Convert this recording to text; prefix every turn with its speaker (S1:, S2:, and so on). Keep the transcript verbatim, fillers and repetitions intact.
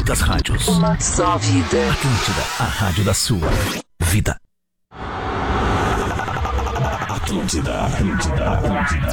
S1: muitas rádios.
S2: Uma só vida.
S1: Atlântida, a rádio da sua vida. Atlântida, Atlântida, Atlântida.